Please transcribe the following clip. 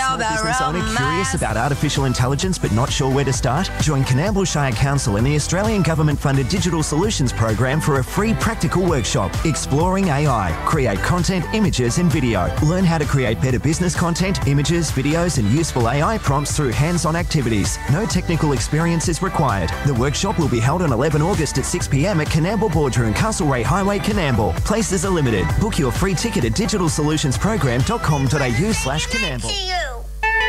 business owner curious about artificial intelligence but not sure where to start? Join Coonamble Shire Council and the Australian Government-funded Digital Solutions Program for a free practical workshop, Exploring AI. Create content, images and video. Learn how to create better business content, images, videos and useful AI prompts through hands-on activities. No technical experience is required. The workshop will be held on 11 August at 6 p.m. at Coonamble Boardroom, Castlereagh Highway, Coonamble. Places are limited. Book your free ticket at digitalsolutionsprogram.com.au/Coonamble.